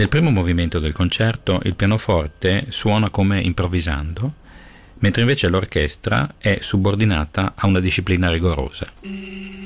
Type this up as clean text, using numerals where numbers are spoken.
Nel primo movimento del concerto il pianoforte suona come improvvisando, mentre invece l'orchestra è subordinata a una disciplina rigorosa.